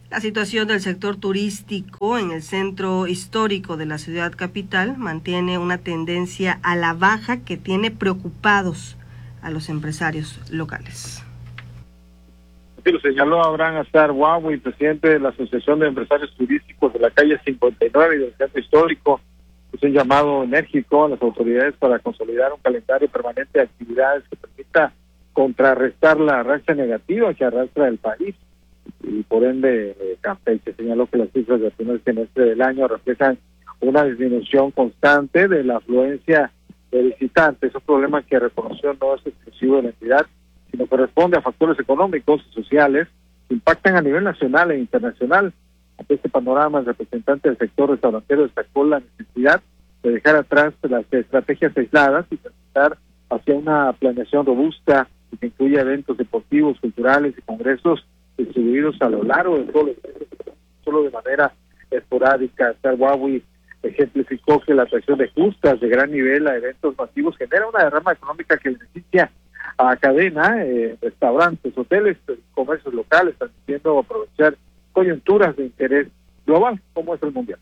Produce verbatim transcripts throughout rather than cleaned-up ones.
La situación del sector turístico en el centro histórico de la ciudad capital mantiene una tendencia a la baja que tiene preocupados a los empresarios locales. Así lo señaló Abraham Azar Huawei, presidente de la Asociación de Empresarios Turísticos de la calle cincuenta y nueve y del centro histórico. Es un llamado enérgico a las autoridades para consolidar un calendario permanente de actividades que permita contrarrestar la racha negativa que arrastra el país. Y por ende, eh, Campeche señaló que las cifras del primer semestre del año reflejan una disminución constante de la afluencia de visitantes, un problema que reconoció no es exclusivo de la entidad, sino que responde a factores económicos y sociales que impactan a nivel nacional e internacional. Ante este panorama, el representante del sector restaurantero destacó la necesidad de dejar atrás las estrategias aisladas y transitar hacia una planeación robusta y que incluya eventos deportivos, culturales y congresos distribuidos a lo largo de todos los meses, solo de manera esporádica. Azar Huawei ejemplificó que la atracción de justas de gran nivel a eventos masivos genera una derrama económica que beneficia a cadena, eh, restaurantes, hoteles, comercios locales, permitiendo aprovechar coyunturas de interés global, como es el mundial.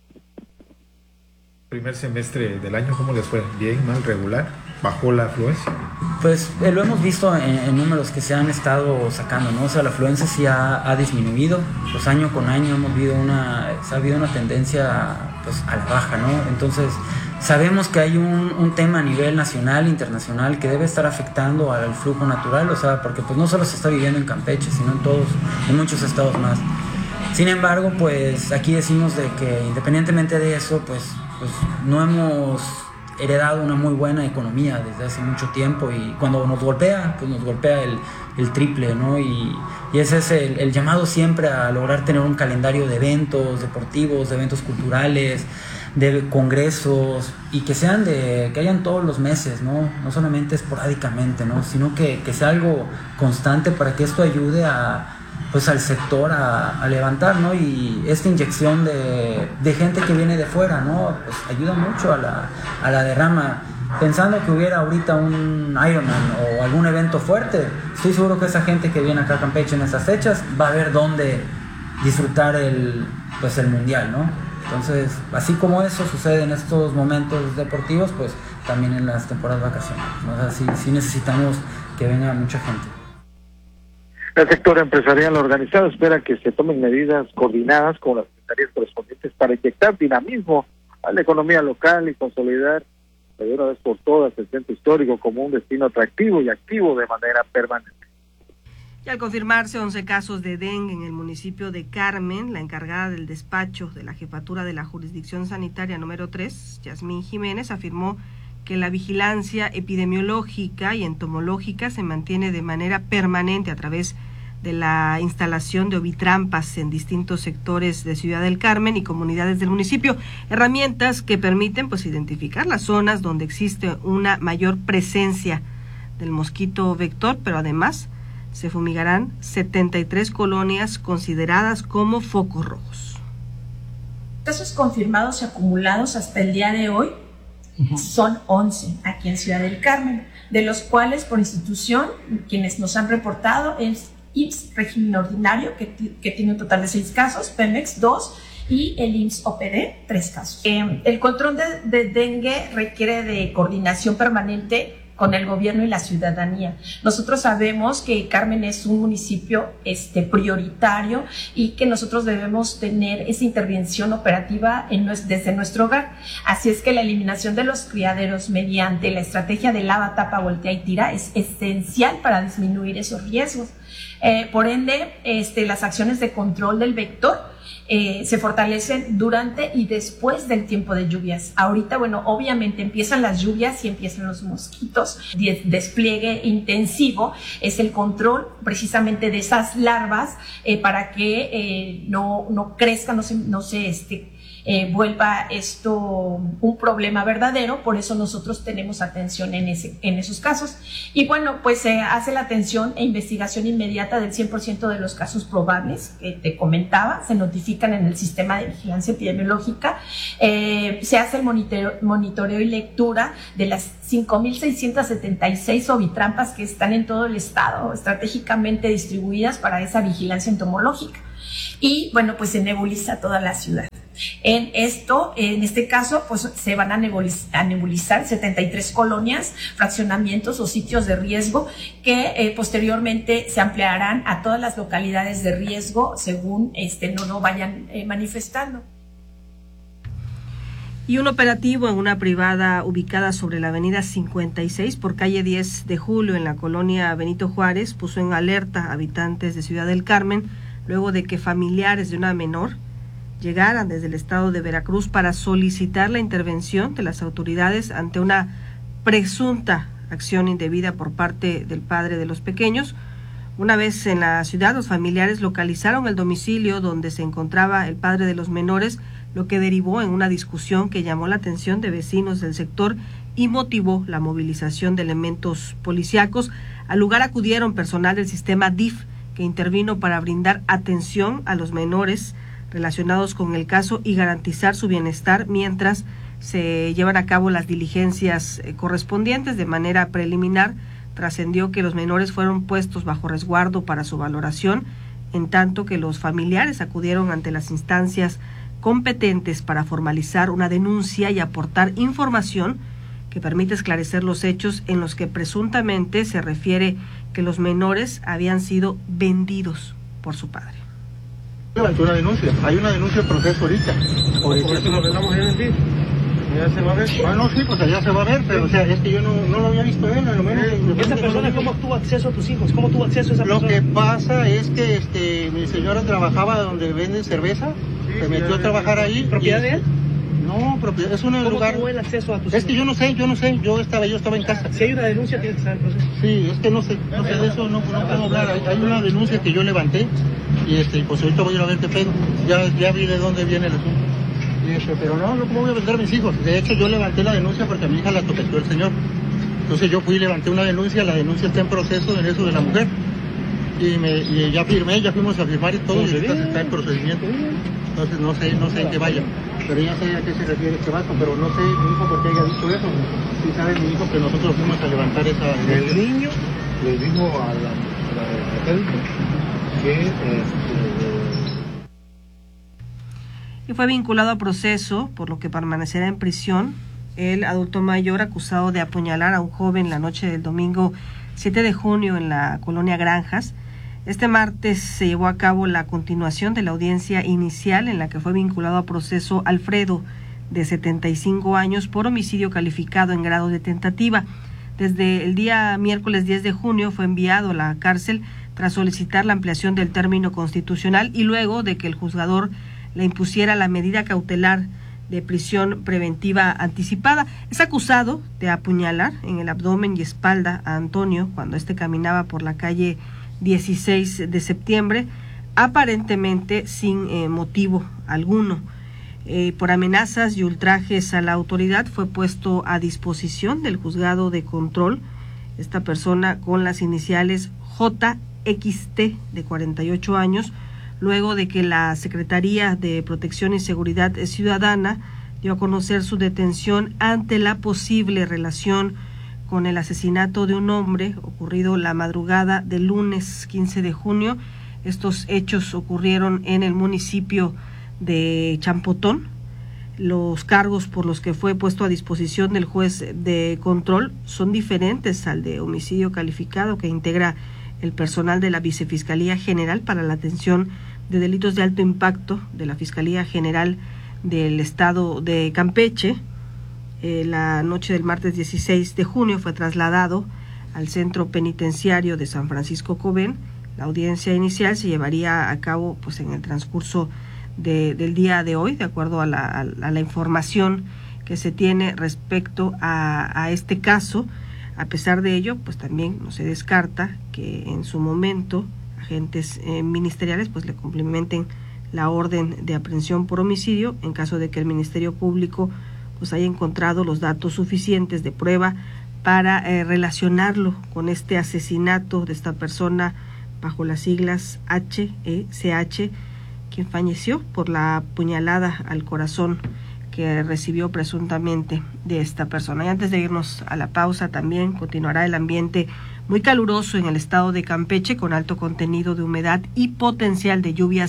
Primer semestre del año, ¿cómo les fue? ¿Bien, mal, regular? ¿Bajó la afluencia? Pues eh, lo hemos visto en, en números que se han estado sacando, ¿no? O sea, la afluencia sí ha, ha disminuido, pues año con año hemos visto una, ha habido una tendencia pues a la baja, ¿no? Entonces, sabemos que hay un, un tema a nivel nacional e internacional que debe estar afectando al flujo natural, o sea, porque pues no solo se está viviendo en Campeche, sino en todos, en muchos estados más. Sin embargo, pues aquí decimos de que independientemente de eso, pues, pues no hemos heredado una muy buena economía desde hace mucho tiempo y cuando nos golpea, pues nos golpea el, el triple, ¿no? Y, y ese es el, el llamado siempre a lograr tener un calendario de eventos deportivos, de eventos culturales, de congresos y que sean de, que hayan todos los meses, ¿no? No solamente esporádicamente, ¿no? Sino que, que sea algo constante para que esto ayude a pues al sector a, a levantar, ¿no? Y esta inyección de, de gente que viene de fuera, ¿no? Pues ayuda mucho a la, a la derrama. Pensando que hubiera ahorita un Ironman o algún evento fuerte, estoy seguro que esa gente que viene acá a Campeche en estas fechas va a ver dónde disfrutar el, pues el mundial, ¿no? Entonces, así como eso sucede en estos momentos deportivos, pues también en las temporadas vacacionales, ¿no? O sea, sí, sí necesitamos que venga mucha gente. El sector empresarial organizado espera que se tomen medidas coordinadas con las secretarías correspondientes para inyectar dinamismo a la economía local y consolidar de una vez por todas el centro histórico como un destino atractivo y activo de manera permanente. Y al confirmarse once casos de dengue en el municipio de Carmen, la encargada del despacho de la jefatura de la jurisdicción sanitaria número tres, Yasmín Jiménez, afirmó que la vigilancia epidemiológica y entomológica se mantiene de manera permanente a través de la instalación de ovitrampas en distintos sectores de Ciudad del Carmen y comunidades del municipio, herramientas que permiten pues identificar las zonas donde existe una mayor presencia del mosquito vector, pero además se fumigarán setenta y tres colonias consideradas como focos rojos. Casos confirmados y acumulados hasta el día de hoy son once aquí en Ciudad del Carmen, de los cuales por institución quienes nos han reportado es I M S S régimen ordinario, que, que tiene un total de seis casos, Pemex dos y el I M S S O P D tres casos. Eh, el control de, de dengue requiere de coordinación permanente con el gobierno y la ciudadanía. Nosotros sabemos que Carmen es un municipio este, prioritario y que nosotros debemos tener esa intervención operativa en, desde nuestro hogar. Así es que la eliminación de los criaderos mediante la estrategia de lava, tapa, voltea y tira es esencial para disminuir esos riesgos. Eh, por ende, este, las acciones de control del vector Eh, se fortalecen durante y después del tiempo de lluvias. Ahorita, bueno, obviamente empiezan las lluvias y empiezan los mosquitos. De- despliegue intensivo es el control precisamente de esas larvas eh, para que eh, no, no crezcan, no se, no se este, eh, vuelva esto un problema verdadero. Por eso nosotros tenemos atención en, ese, en esos casos. Y bueno, pues se eh, hace la atención e investigación inmediata del cien por ciento de los casos probables que te comentaba, se notifican en el sistema de vigilancia epidemiológica, eh, se hace el monitoreo, monitoreo y lectura de las cinco mil seiscientas setenta y seis ovitrampas que están en todo el estado, estratégicamente distribuidas para esa vigilancia entomológica. y bueno, pues se nebuliza toda la ciudad. En esto, en este caso, pues se van a nebulizar, a nebulizar setenta y tres colonias, fraccionamientos o sitios de riesgo que eh, posteriormente se ampliarán a todas las localidades de riesgo según este no lo vayan eh, manifestando. Y un operativo en una privada ubicada sobre la avenida cincuenta y seis por calle diez de julio en la colonia Benito Juárez puso en alerta a habitantes de Ciudad del Carmen luego de que familiares de una menor llegaran desde el estado de Veracruz para solicitar la intervención de las autoridades ante una presunta acción indebida por parte del padre de los pequeños. Una vez en la ciudad, los familiares localizaron el domicilio donde se encontraba el padre de los menores, lo que derivó en una discusión que llamó la atención de vecinos del sector y motivó la movilización de elementos policíacos. Al lugar acudieron personal del sistema D I F, que intervino para brindar atención a los menores relacionados con el caso y garantizar su bienestar mientras se llevan a cabo las diligencias correspondientes. De manera preliminar, trascendió que los menores fueron puestos bajo resguardo para su valoración, en tanto que los familiares acudieron ante las instancias competentes para formalizar una denuncia y aportar información que permite esclarecer los hechos en los que presuntamente se refiere que los menores habían sido vendidos por su padre. Levantó una denuncia, hay una denuncia en proceso ahorita. Ahorita por eso lo arreglamos en el D I F. Ya se va a ver. Bueno, sí, pues allá se va a ver, pero o sea, es que yo no, no lo había visto él, a lo menos. ¿Esa persona cómo tuvo acceso a tus hijos? ¿Cómo tuvo acceso a esa persona? Lo que pasa es que este, mi señora trabajaba donde venden cerveza, sí, se metió a trabajar ahí. ¿Propiedad de él? No, propiedad, es un ¿Cómo lugar. ¿Cómo tuvo el acceso a tus Es hijos? que yo no sé, yo no sé, yo estaba, yo estaba en casa. Si hay una denuncia, tienes que saber el proceso. Sí, es que no sé, no sé de eso, no, no puedo hablar. Hay, hay una denuncia que yo levanté y este, pues ahorita voy a ir a ver qué pedo. Ya, ya vi de dónde viene el asunto. Y este, pero no, no, ¿cómo voy a vender a mis hijos? De hecho, yo levanté la denuncia porque a mi hija la toqueteó el señor. Entonces yo fui y levanté una denuncia, la denuncia está en proceso en eso de la mujer. Y, me, y ya firmé, ya fuimos a firmar y todo, y ahorita está en procedimiento. Entonces no sé, no sé en qué vaya. Pero ya sé a qué se refiere este vato, pero no sé mi hijo por qué haya dicho eso. Sí sabe mi hijo que nosotros fuimos a levantar esa denuncia. El niño le dijo a la, a la que este, y fue vinculado a proceso, por lo que permanecerá en prisión el adulto mayor acusado de apuñalar a un joven la noche del domingo siete de junio en la colonia Granjas. Este martes se llevó a cabo la continuación de la audiencia inicial en la que fue vinculado a proceso Alfredo, de setenta y cinco años, por homicidio calificado en grado de tentativa. Desde el día miércoles diez de junio fue enviado a la cárcel tras solicitar la ampliación del término constitucional y luego de que el juzgador le impusiera la medida cautelar de prisión preventiva anticipada. Es acusado de apuñalar en el abdomen y espalda a Antonio cuando éste caminaba por la calle dieciséis de septiembre, aparentemente sin eh, motivo alguno. Eh, por amenazas y ultrajes a la autoridad fue puesto a disposición del juzgado de control esta persona con las iniciales J X T, de cuarenta y ocho años, luego de que la Secretaría de Protección y Seguridad Ciudadana dio a conocer su detención ante la posible relación con el asesinato de un hombre ocurrido la madrugada del lunes quince de junio. Estos hechos ocurrieron en el municipio de Champotón. Los cargos por los que fue puesto a disposición del juez de control son diferentes al de homicidio calificado, que integra el personal de la Vicefiscalía General para la Atención de Delitos de Alto Impacto de la Fiscalía General del Estado de Campeche. Eh, la noche del martes dieciséis de junio fue trasladado al Centro Penitenciario de San Francisco Cobén. La audiencia inicial se llevaría a cabo pues en el transcurso de, del día de hoy, de acuerdo a la, a, a la información que se tiene respecto a, a este caso. A pesar de ello, pues también no se descarta que en su momento agentes eh, ministeriales pues le cumplimenten la orden de aprehensión por homicidio en caso de que el Ministerio Público pues haya encontrado los datos suficientes de prueba para eh, relacionarlo con este asesinato de esta persona bajo las siglas H E C H, quien falleció por la puñalada al corazón que recibió presuntamente de esta persona. Y antes de irnos a la pausa, también continuará el ambiente muy caluroso en el estado de Campeche, con alto contenido de humedad y potencial de lluvias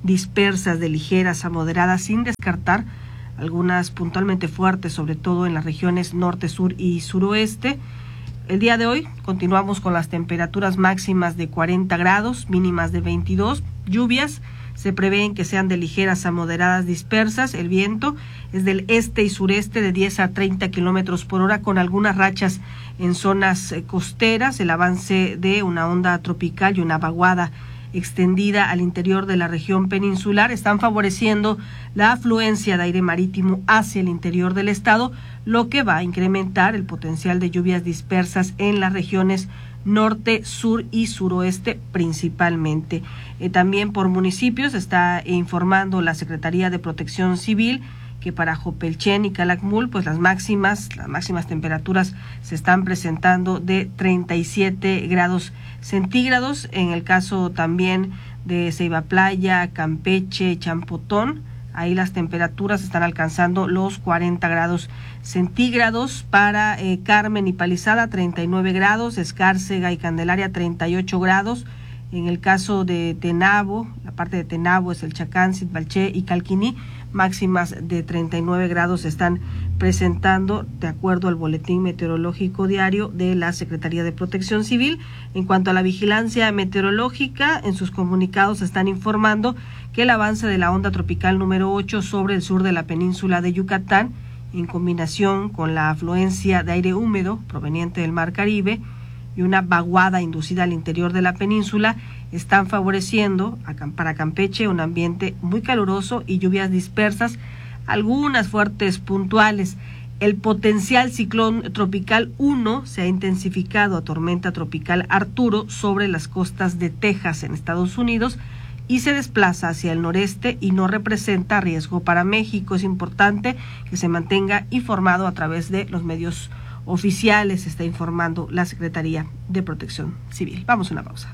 dispersas de ligeras a moderadas, sin descartar algunas puntualmente fuertes, sobre todo en las regiones norte, sur y suroeste. El día de hoy continuamos con las temperaturas máximas de cuarenta grados, mínimas de veintidós, lluvias se prevén que sean de ligeras a moderadas dispersas. El viento es del este y sureste de diez a treinta kilómetros por hora, con algunas rachas en zonas costeras. El avance de una onda tropical y una vaguada extendida al interior de la región peninsular están favoreciendo la afluencia de aire marítimo hacia el interior del estado, lo que va a incrementar el potencial de lluvias dispersas en las regiones norte, sur y suroeste principalmente. Eh, también por municipios está informando la Secretaría de Protección Civil que para Jopelchen y Calakmul, pues las máximas, las máximas temperaturas se están presentando de treinta y siete grados centígrados. En el caso también de Ceiba Playa, Campeche, Champotón, ahí las temperaturas están alcanzando los cuarenta grados centígrados. Para eh, Carmen y Palizada, treinta y nueve grados, Escárcega y Candelaria, treinta y ocho grados. En el caso de Tenabo, la parte de Tenabo es el Chacán, Sitbalché y Calquiní, máximas de treinta y nueve grados se están presentando de acuerdo al boletín meteorológico diario de la Secretaría de Protección Civil. En cuanto a la vigilancia meteorológica, en sus comunicados están informando que el avance de la onda tropical número ocho sobre el sur de la península de Yucatán, en combinación con la afluencia de aire húmedo proveniente del Mar Caribe y una vaguada inducida al interior de la península, están favoreciendo a, para Campeche un ambiente muy caluroso y lluvias dispersas, algunas fuertes puntuales. El potencial ciclón tropical uno se ha intensificado a tormenta tropical Arturo sobre las costas de Texas en Estados Unidos y se desplaza hacia el noreste y no representa riesgo para México. Es importante que se mantenga informado a través de los medios oficiales, está informando la Secretaría de Protección Civil. Vamos a una pausa.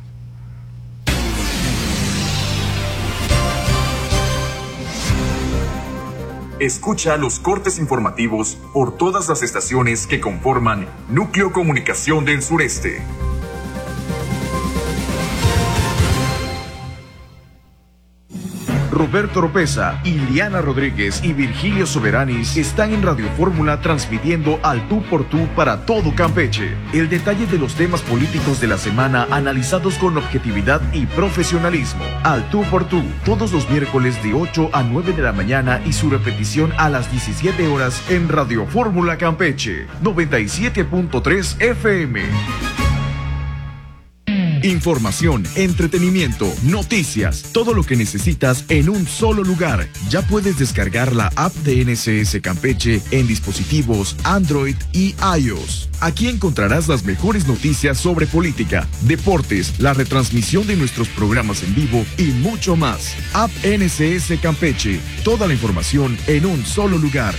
Escucha los cortes informativos por todas las estaciones que conforman Núcleo Comunicación del Sureste. Roberto Oropesa, Iliana Rodríguez y Virgilio Soberanis están en Radio Fórmula transmitiendo al tú por tú para todo Campeche. El detalle de los temas políticos de la semana analizados con objetividad y profesionalismo. Al tú por tú, todos los miércoles de ocho a nueve de la mañana y su repetición a las diecisiete horas en Radio Fórmula Campeche, noventa y siete punto tres F M. Información, entretenimiento, noticias, todo lo que necesitas en un solo lugar. Ya puedes descargar la app de N C S Campeche en dispositivos Android y iOS. Aquí encontrarás las mejores noticias sobre política, deportes, la retransmisión de nuestros programas en vivo y mucho más. App N C S Campeche, toda la información en un solo lugar.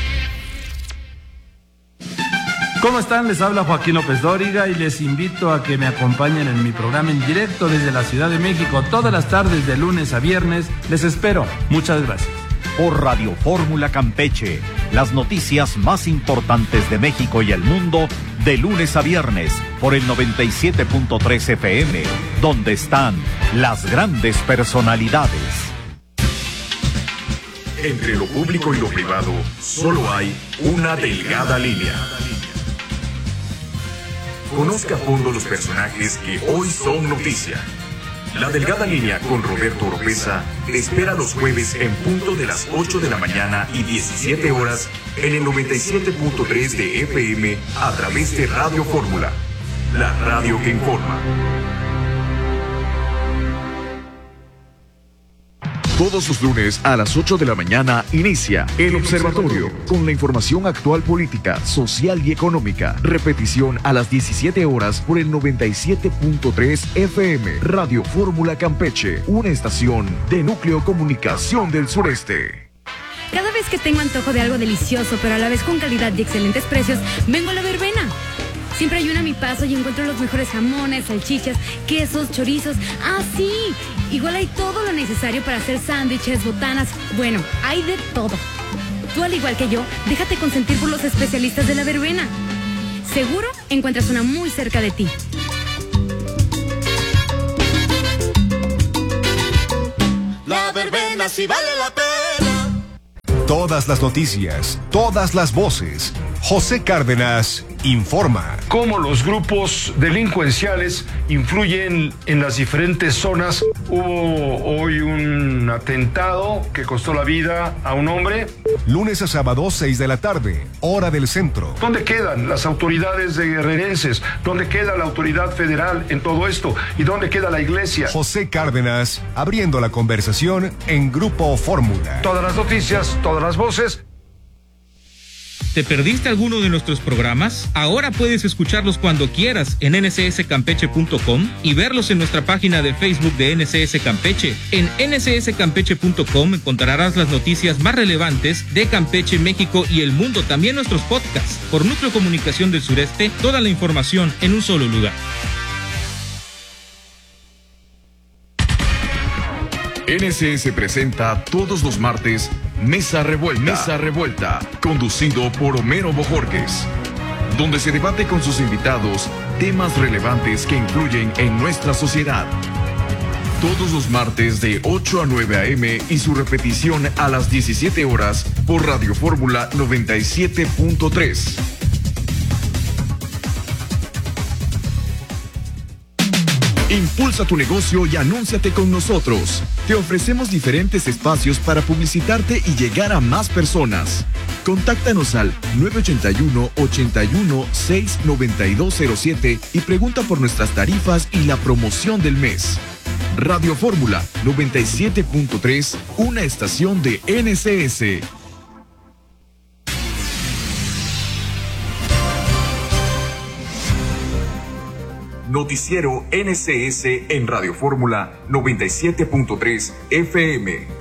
¿Cómo están? Les habla Joaquín López Dóriga y les invito a que me acompañen en mi programa en directo desde la Ciudad de México todas las tardes de lunes a viernes. Les espero. Muchas gracias. Por Radio Fórmula Campeche, las noticias más importantes de México y el mundo de lunes a viernes por el noventa y siete punto tres F M, donde están las grandes personalidades. Entre lo público y lo privado, solo hay una delgada línea. Conozca a fondo los personajes que hoy son noticia. La delgada línea con Roberto Oropesa te espera los jueves en punto de las ocho de la mañana y diecisiete horas en el noventa y siete punto tres de F M a través de Radio Fórmula, la radio que informa. Todos los lunes a las ocho de la mañana inicia El Observatorio, con la información actual política, social y económica. Repetición a las diecisiete horas por el noventa y siete punto tres F M. Radio Fórmula Campeche, una estación de Núcleo Comunicación del Sureste. Cada vez que tengo antojo de algo delicioso, pero a la vez con calidad y excelentes precios, vengo a La Verbena. Siempre hay una a mi paso y encuentro los mejores jamones, salchichas, quesos, chorizos. ¡Ah, sí! Igual hay todo lo necesario para hacer sándwiches, botanas. Bueno, hay de todo. Tú, al igual que yo, déjate consentir por los especialistas de La Verbena. Seguro encuentras una muy cerca de ti. La la verbena si vale la pena. Todas las noticias, todas las voces. José Cárdenas informa. Cómo los grupos delincuenciales influyen en las diferentes zonas. Hubo hoy un atentado que costó la vida a un hombre. Lunes a sábado, seis de la tarde, hora del centro. ¿Dónde quedan las autoridades de guerrerenses? ¿Dónde queda la autoridad federal en todo esto? ¿Y dónde queda la iglesia? José Cárdenas, abriendo la conversación en Grupo Fórmula. Todas las noticias, todas las voces. ¿Te perdiste alguno de nuestros programas? Ahora puedes escucharlos cuando quieras en ene ce ese campeche punto com y verlos en nuestra página de Facebook de N C S Campeche. En ene ce ese campeche punto com encontrarás las noticias más relevantes de Campeche, México y el mundo, también nuestros podcasts. Por Núcleo Comunicación del Sureste, toda la información en un solo lugar. N C S presenta todos los martes Mesa Revuelta, Mesa Revuelta, conducido por Homero Bojorquez, donde se debate con sus invitados temas relevantes que influyen en nuestra sociedad. Todos los martes de ocho a nueve a eme y su repetición a las diecisiete horas por Radio Fórmula noventa y siete punto tres. Impulsa tu negocio y anúnciate con nosotros. Te ofrecemos diferentes espacios para publicitarte y llegar a más personas. Contáctanos al nueve ocho uno, ocho uno, seis, nueve dos cero siete y pregunta por nuestras tarifas y la promoción del mes. Radio Fórmula noventa y siete punto tres, una estación de N C S. Noticiero N C S en Radio Fórmula noventa y siete punto tres F M.